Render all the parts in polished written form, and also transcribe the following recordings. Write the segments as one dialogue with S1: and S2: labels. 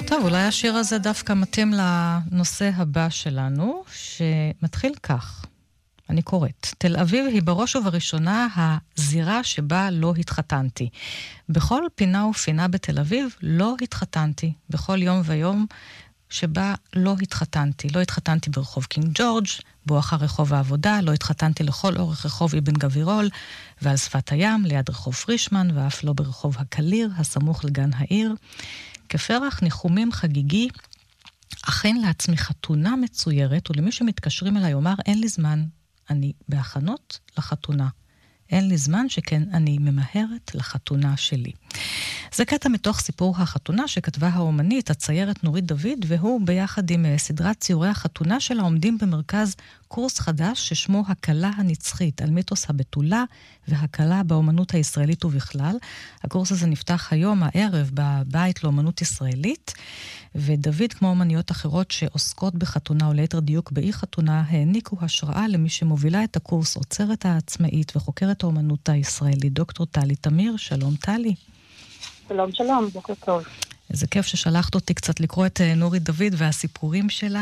S1: טוב, אולי השיר הזה דווקא מתאים לנושא הבא שלנו, שמתחיל כך. אני קוראת. תל אביב היא בראש ובראשונה הזירה שבה לא התחתנתי. בכל פינה ופינה בתל אביב לא התחתנתי. בכל יום ויום שבה לא התחתנתי. לא התחתנתי ברחוב קינג ג'ורג', בואכה רחוב העבודה, לא התחתנתי לכל אורך רחוב אבן גבירול, ועל שפת הים, ליד רחוב פרישמן, ואף לא ברחוב הקליר, הסמוך לגן העיר. כפרח ניחומים חגיגי, אכן לעצמי חתונה מצוירת, ולמי שמתקשרים אליי אומר, אין לי זמן, אני בהכנות לחתונה. אין לי זמן שכן אני ממהרת לחתונה שלי. זה קטע מתוך סיפור החתונה שכתבה האומנית, הציירת נורית דוד, והוא ביחד עם סדרת ציורי החתונה שלה עומדים במרכז קורס חדש ששמו הקלה הנצחית, על מיתוס הבתולה והקלה באומנות הישראלית ובכלל. הקורס הזה נפתח היום הערב בבית לאומנות ישראלית, ודוד, כמו אומניות אחרות שעוסקות בחתונה או ליתר דיוק באי חתונה, העניקו השראה למי שמובילה את הקורס, עוצרת העצמאית וחוקרת האומנות הישראלית, דוקטור טלי תמיר. שלום טלי.
S2: שלום, שלום, בוקר טוב.
S1: איזה כיף ששלחת אותי קצת לקרוא את נורית דוד והסיפורים שלה.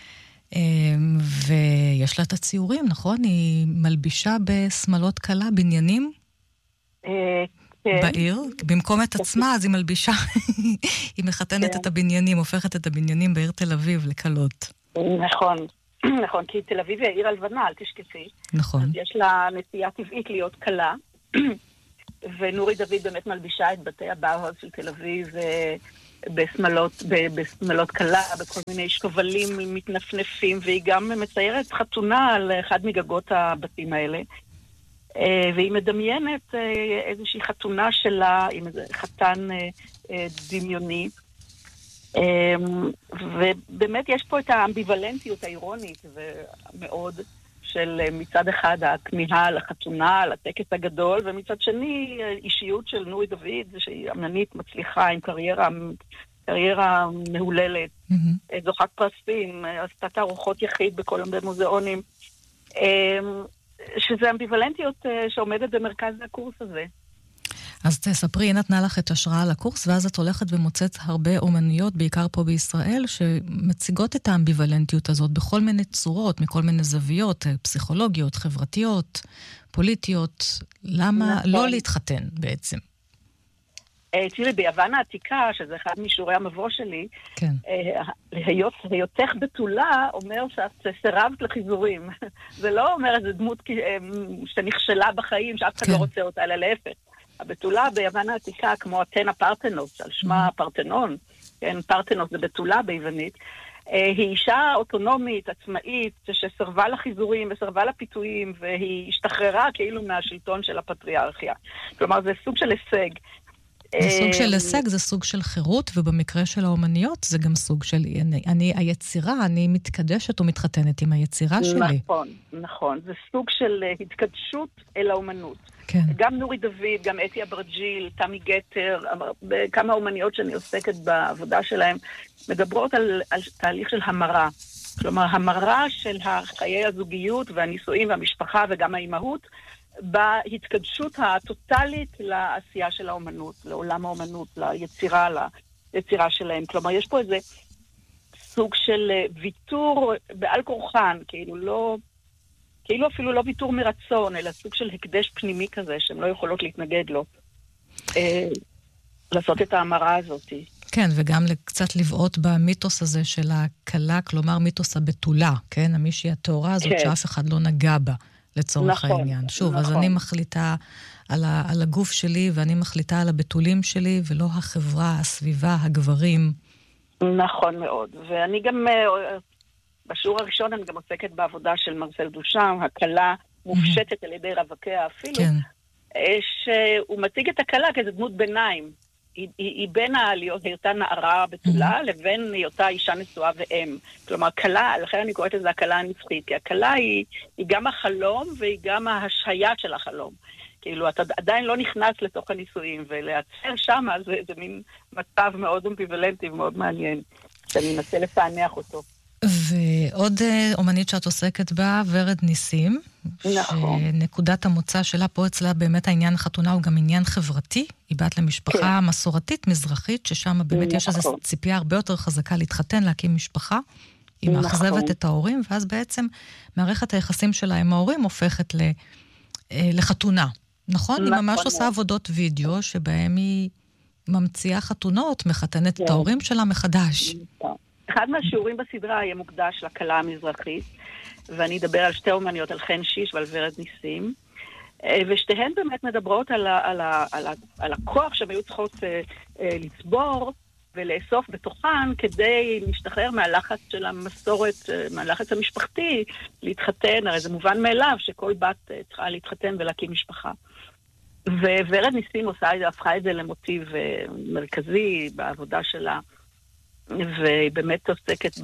S1: ויש לה את הציורים, נכון? היא מלבישה בסמלות קלה, בניינים? בעיר. במקום את עצמה, אז היא מלבישה. היא מחתנת את הבניינים, הופכת את הבניינים בעיר תל אביב לקלות.
S2: נכון, נכון, כי תל אביב היא העיר הלבנה, אל תשכחי.
S1: נכון. אז
S2: יש לה נטייה טבעית להיות קלה. ונורית דוד באמת מלבישה את בתי הבאוהאוז של תל אביב בסמלות קלה, בכל מיני שובלים מתנפנפים, והיא גם מציירת חתונה על אחד מגגות הבתים האלה, והיא מדמיינת איזושהי חתונה שלה עם איזה חתן דמיוני, ובאמת יש פה את האמביוולנטיות האירונית ומאוד של מצד אחד הכמיהה לחתונה, לטקס הגדול, ומצד שני אישיות של נורית דוד, שהיא אמננית מצליחה עם קריירה מהוללת, זוכת פרסים, עשתה תערוכות יחיד בכל יום במוזיאונים, שזה אמביוולנטיות שעומדת במרכז הקורס הזה.
S1: אז תספרי, היא נתנה לך את השראה לקורס, ואז את הולכת ומוצאת הרבה אומנויות, בעיקר פה בישראל, שמציגות את האמביוולנטיות הזאת בכל מיני צורות, מכל מיני זוויות, פסיכולוגיות, חברתיות, פוליטיות. למה לא להתחתן בעצם?
S2: תראי, ביוון העתיקה, שזה אחד משיעורי המבוא שלי, היותך בתולה אומר שאת סירבת לחיזורים. זה לא אומר איזו דמות שנכשלה בחיים, שאף אחד לא רוצה אותה, אלא להפך. הבתולה ביוון העתיקה, כמו אתנה פרתנוס, על שמה פרתנון, כן, פרתנוס זה בתולה ביוונית, היא אישה אוטונומית, עצמאית, שסרבה לחיזורים וסרבה לפיתויים, והיא השתחררה כאילו מהשלטון של הפטריארכיה. כלומר, זה סוג של הישג.
S1: זה סוג של הישג, זה סוג של חירות, ובמקרה של האומניות זה גם סוג של, היצירה, אני מתקדשת או מתחתנת עם היצירה שלי.
S2: נכון, נכון. זה סוג של התקדשות אל האומנות.
S1: כן.
S2: גם נורית דוד, גם אתי אברג'יל, תמי גטר, כמה אומניות שאני עוסקת בעבודה שלהם, מדברות על תהליך של המרה. כלומר, המרה של חיי הזוגיות והנישואים והמשפחה וגם האימהות, בהתקדשות הטוטלית לעשייה של האומנות, לעולם האומנות, ליצירה שלהם. כלומר, יש פה איזה סוג של ויתור בעל כורחן, כאילו אפילו לא ויתור מרצון, אלא סוג של הקדש פנימי כזה, שהן לא יכולות להתנגד לו, לעשות את ההמרה הזאת.
S1: כן, וגם קצת לבעוט במיתוס הזה של הקלה, כלומר מיתוס הבתולה, כן? המישהי התאורה הזאת שאף אחד לא נגע בה. לצורך העניין. שוב, אז אני מחליטה על הגוף שלי, ואני מחליטה על הבתולים שלי, ולא החברה, הסביבה, הגברים.
S2: נכון מאוד. ואני גם, בשיעור הראשון אני גם עוסקת בעבודה של מרסל דושם, הקלה מופשטת על ידי רווקיה אפילו, שהוא מציג את הקלה כאיזו דמות ביניים. היא בין היותה נערה בתולה לבין היותה אישה נשואה ואם. כלומר, קלה, לכן אני קוראת לזה הקלה הנצחית, כי הקלה היא גם החלום והיא גם ההשהיה של החלום. כאילו, אתה עדיין לא נכנס לתוך הנישואים, ולהצר שם, זה מין מצב מאוד אמביוולנטי ומאוד מעניין, שאני אנסה לפענח אותו.
S1: ועוד אומנית שאת עוסקת בה, ורד ניסים.
S2: נכון.
S1: שנקודת המוצא שלה פה אצלה באמת העניין החתונה הוא גם עניין חברתי. היא בת למשפחה מסורתית מזרחית, ששם באמת יש איזו ציפייה הרבה יותר חזקה להתחתן, להקים משפחה. היא מאכזבת את ההורים, ואז בעצם מערכת היחסים שלה עם ההורים הופכת לחתונה. נכון? היא ממש עושה עבודות וידאו, שבהם היא ממציאה חתונות, מחתנת את ההורים שלה מחדש.
S2: אחד מהשיעורים בסדרה יהיה מוקדש לקלה המזרחית, ואני אדבר על שתי אומניות, על חן שיש ועל ורד ניסים, ושתיהן באמת מדברות על הכוח שהן היו צריכות לצבור ולאסוף בתוכן כדי להשתחרר מהלחץ של המסורת, מהלחץ המשפחתי, להתחתן, הרי זה מובן מאליו שכל בת צריכה להתחתן ולהקים משפחה. וורד ניסים הפכה את זה למוטיב מרכזי בעבודה שלה, והיא באמת עוסקת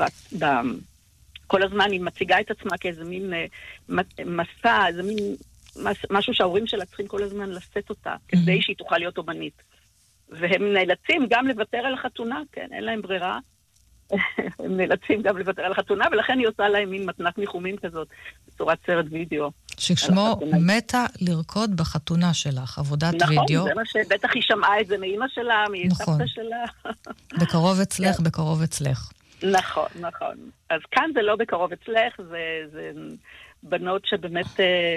S2: כל הזמן היא מציגה את עצמה כאיזה מין מסע, איזה מין משהו שההורים שלה צריכים כל הזמן לשאת אותה, כדי שהיא תוכל להיות אומנית. והם נאלצים גם לוותר על החתונה, כן, אין להם ברירה. הם נאלצים גם לוותר על החתונה, ולכן היא עושה להם מין מתנת ניחומים כזאת, בצורת סרט וידאו.
S1: ששמו מתה לרקוד בחתונה שלך, עבודת וידאו.
S2: נכון, זה מה שבטח היא שמעה את זה מאמא שלה, מסבתא שלה.
S1: בקרוב אצלך, בקרוב אצלך.
S2: נכון, נכון. אז כאן זה לא בקרוב אצלך, זה בנות שבאמת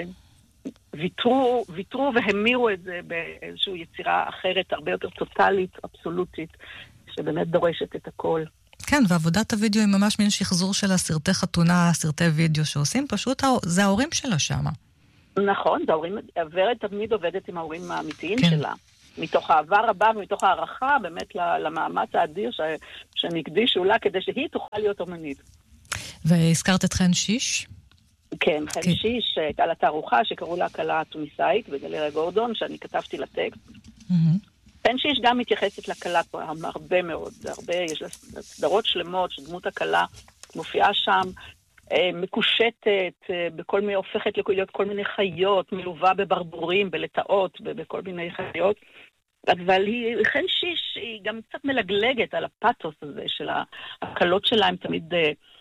S2: ויתרו והמירו את זה באיזושהי יצירה אחרת, הרבה יותר טוטלית, אבסולוטית, שבאמת דורשת את הכל.
S1: כן, ועבודת הוידאו היא ממש מין שחזור של הסרטי חתונה, סרטי וידאו שעושים, פשוט זה ההורים שלה שם.
S2: נכון, ורד תמיד עובדת עם ההורים האמיתיים שלה. מתוך אהבה רבה ומתוך הערכה באמת למאמץ האדיר שהם הקדישו לה כדי שהיא תוכל להיות אומנית.
S1: והזכרת את חן שיש?
S2: כן, חן שיש, הייתה לה תערוכה שקראו לה הקלה התוניסאית בגלריה גורדון, שאני כתבתי לטקסט. חן שיש גם מתייחסת לקלה הרבה מאוד, יש לה סדרות שלמות שדמות הקלה מופיעה שם, מקושטת, בכל מיני, הופכת להיות כל מיני חיות, מלווה בברבורים, בלטאות, בכל מיני חיות. אבל חן שיש, היא גם קצת מלגלגת על הפאתוס הזה של הקלות שלה, הן תמיד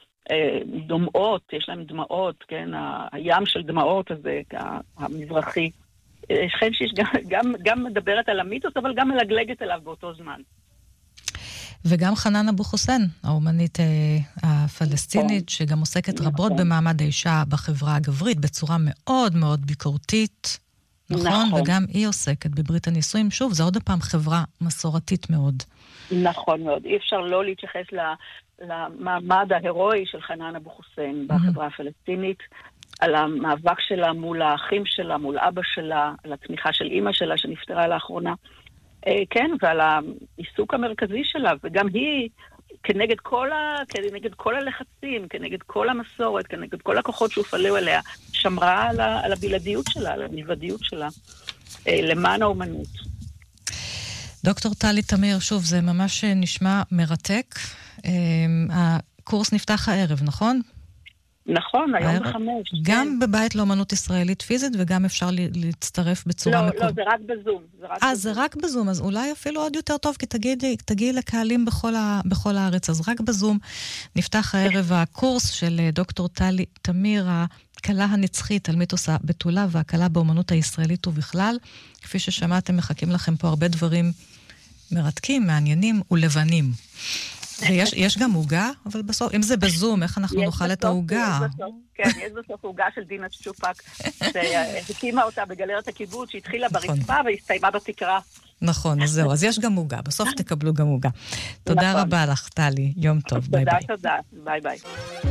S2: דומעות, יש להן דמעות, כן, הים של דמעות הזה, המזרחי. חן שיש גם מדברת על המיתוס, אבל גם מלגלגת עליו באותו זמן.
S1: וגם חנן אבו חוסיין, האומנית הפלסטינית, שגם עוסקת רבות במעמד האישה בחברה הגברית, בצורה מאוד מאוד ביקורתית, נכון? וגם היא עוסקת בברית הנישואים. שוב, זה עוד הפעם חברה מסורתית מאוד.
S2: נכון מאוד. אי אפשר לא להתייחס למעמד ההירואי של חנן אבו חוסיין בחברה הפלסטינית, על המאבק שלה מול האחים שלה, מול אבא שלה, על התמיכה של אמא שלה שנפטרה לאחרונה. כן, ועל העיסוק המרכזי שלה, וגם היא, כנגד כל הלחצים, כנגד כל המסורת, כנגד כל הכוחות שהופעלו עליה, שמרה על הבלעדיות שלה, על המלבדיות שלה, למען האומנות.
S1: דוקטור טלי תמיר, שוב, זה ממש נשמע מרתק. הקורס נפתח הערב, נכון?
S2: נכון, היום 5.
S1: גם בבית לאומנות ישראלית פיזית, וגם אפשר להצטרף בצורה מקומית.
S2: לא, זה רק בזום.
S1: זה רק בזום, אז אולי אפילו עוד יותר טוב, כי תגיעי לקהלים בכל הארץ, אז רק בזום נפתח הערב הקורס של דוקטור טלי תמיר, הקלה הנצחית על מיתוס הבתולה, והקלה באומנות הישראלית ובכלל. כפי ששמעתם, מחכים לכם פה הרבה דברים מרתקים, מעניינים ולבנים. יש גם הוגה, אבל בסוף, אם זה בזום, איך אנחנו נאכל את ההוגה?
S2: כן, יש בסוף הוגה של דינה צ'ופק, שהקימה אותה בגלרת הקיבוץ, שהתחילה ברצפה והסתיימה בתקרה.
S1: נכון, אז זהו, אז יש גם הוגה, בסוף תקבלו גם הוגה. תודה רבה לך, טלי, יום טוב, ביי ביי.
S2: תודה, ביי ביי.